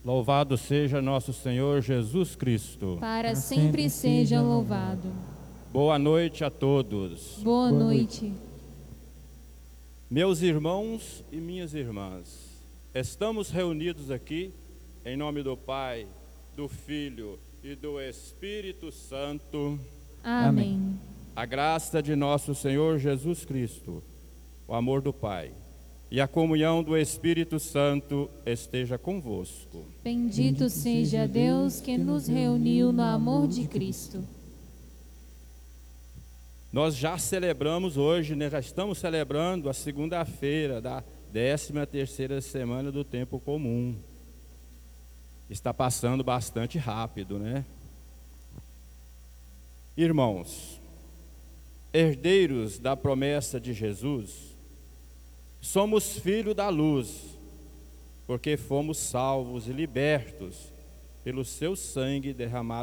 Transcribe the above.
Louvado seja nosso Senhor Jesus Cristo. Para sempre seja louvado. Boa noite a todos. Boa noite. Meus irmãos e minhas irmãs, estamos reunidos aqui em nome do Pai, do Filho e do Espírito Santo. Amém. A graça de nosso Senhor Jesus Cristo, o amor do Pai e a comunhão do Espírito Santo esteja convosco. Bendito seja Deus que nos reuniu no amor de Cristo. Nós já celebramos hoje, né? Já estamos celebrando a segunda-feira da 13ª semana do tempo comum. Está passando bastante rápido, né? Irmãos, herdeiros da promessa de Jesus, somos filhos da luz, porque fomos salvos e libertos pelo seu sangue derramado